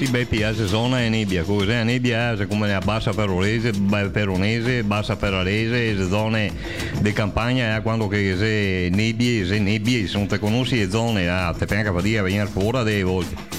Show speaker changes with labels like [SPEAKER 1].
[SPEAKER 1] Sì, beh, piace zona e nebbia, cos'è? Nebbia è come la bassa peronese, bassa peralese, le zone di campagna, quando che se nebbie, sono te conosci le zone, te pensa a dire, venire fuori dei volte.